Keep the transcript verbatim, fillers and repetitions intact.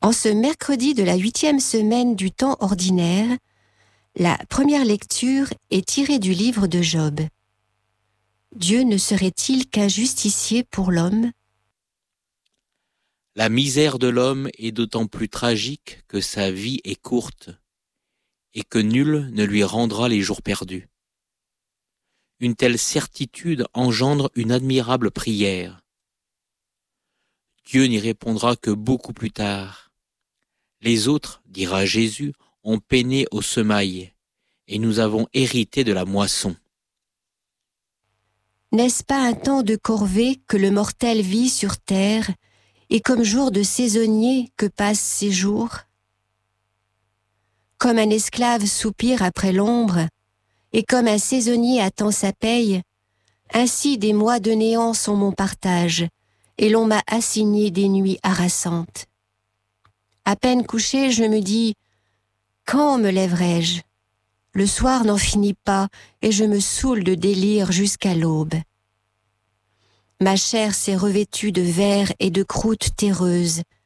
En ce mercredi de la huitième semaine du temps ordinaire, la première lecture est tirée du livre de Job. Dieu ne serait-il qu'un justicier pour l'homme ? La misère de l'homme est d'autant plus tragique que sa vie est courte et que nul ne lui rendra les jours perdus. Une telle certitude engendre une admirable prière. Dieu n'y répondra que beaucoup plus tard. Les autres, dira Jésus, ont peiné au semail, et nous avons hérité de la moisson. N'est-ce pas un temps de corvée que le mortel vit sur terre, et comme jour de saisonnier que passent ses jours ? Comme un esclave soupire après l'ombre, et comme un saisonnier attend sa paye, ainsi des mois de néant sont mon partage, et l'on m'a assigné des nuits harassantes. À peine couché, je me dis « Quand me lèverai-je » Le soir n'en finit pas, et je me saoule de délire jusqu'à l'aube. Ma chair s'est revêtue de vers et de croûtes terreuses,